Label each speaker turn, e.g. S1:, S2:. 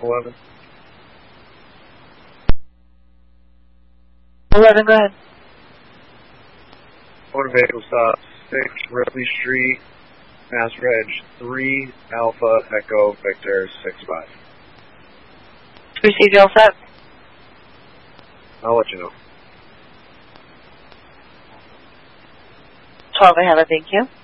S1: 11.
S2: 11, go ahead.
S1: Motor vehicle stop 6 Ripley Street, Mass Reg 3 Alpha Echo Victor 65.
S2: Received, you all set?
S1: I'll let you know.
S2: 12, I have it, thank you.